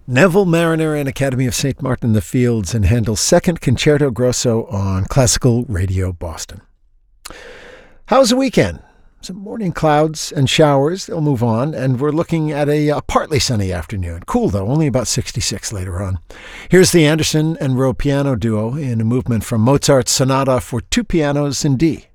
Neville Mariner and Academy of St. Martin in the Fields and Handel's Second Concerto Grosso on Classical Radio Boston. How's the weekend? Some morning clouds and showers. They'll move on, and we're looking at a partly sunny afternoon. Cool, though, only about 66 later on. Here's the Anderson and Rowe piano duo in a movement from Mozart's Sonata for two pianos in D.